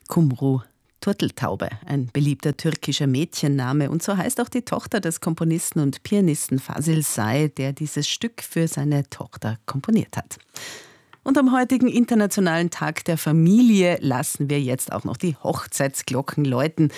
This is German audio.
Kumru, Turteltaube, ein beliebter türkischer Mädchenname. Und so heißt auch die Tochter des Komponisten und Pianisten Fasil Say, der dieses Stück für seine Tochter komponiert hat. Und am heutigen Internationalen Tag der Familie lassen wir jetzt auch noch die Hochzeitsglocken läuten.